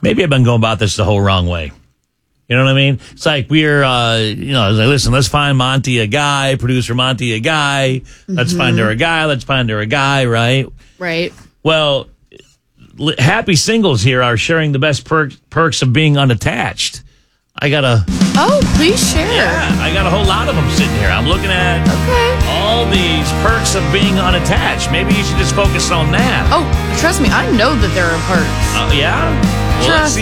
maybe I've been going about this the whole wrong way. You know what I mean? It's like we're, listen, let's find Monty a guy, producer Monty a guy. Let's find her a guy. Let's find her a guy, right? Right. Well, happy singles here are sharing the best perks of being unattached. Oh, please share. Yeah, I got a whole lot of them sitting here. I'm looking at all these perks of being unattached. Maybe you should just focus on that. Oh, trust me, I know that there are perks. Yeah? Well, Trust let's see